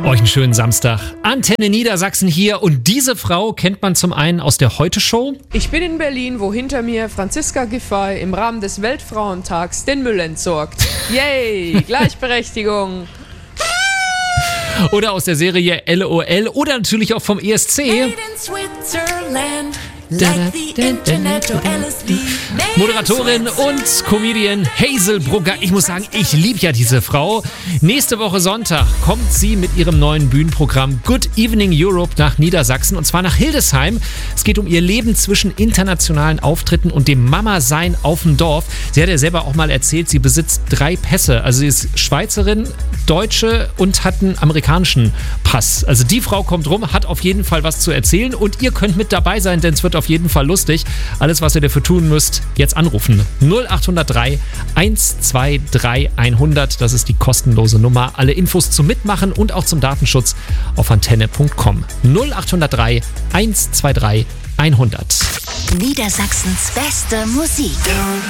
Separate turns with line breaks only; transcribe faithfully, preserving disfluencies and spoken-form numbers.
Euch einen schönen Samstag. Antenne Niedersachsen hier und diese Frau kennt man zum einen aus der Heute-Show.
Ich bin in Berlin, wo hinter mir Franziska Giffey im Rahmen des Weltfrauentags den Müll entsorgt. Yay, Gleichberechtigung.
Oder aus der Serie L O L oder natürlich auch vom E S C. Like the Internet or L S D. Moderatorin und Comedian Hazel Brugger. Ich muss sagen, ich liebe ja diese Frau. Nächste Woche Sonntag kommt sie mit ihrem neuen Bühnenprogramm Good Evening Europe nach Niedersachsen und zwar nach Hildesheim. Es geht um ihr Leben zwischen internationalen Auftritten und dem Mama-Sein auf dem Dorf. Sie hat ja selber auch mal erzählt, sie besitzt drei Pässe. Also sie ist Schweizerin, Deutsche und hat einen amerikanischen Pass. Also die Frau kommt rum, hat auf jeden Fall was zu erzählen und ihr könnt mit dabei sein, denn es wird auf jeden Fall lustig. Alles, was ihr dafür tun müsst, jetzt anrufen. null acht null drei eins zwei drei hundert. Das ist die kostenlose Nummer. Alle Infos zum Mitmachen und auch zum Datenschutz auf antenne punkt com. null acht null drei eins zwei drei hundert.
Niedersachsens beste Musik.